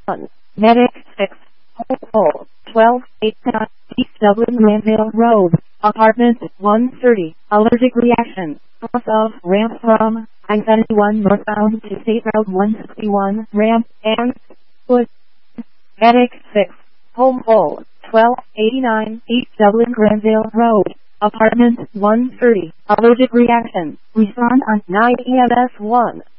1. Medic 6. Hole 12, 8, East Dublin Granville Road, Apartment 130, allergic reaction, cross of ramp from I-71 northbound to State Road 161, ramp and foot. Medic 6. Home Hole 1289, East Dublin Granville Road, Apartment 130, allergic reaction, respond on 9 EMS 1.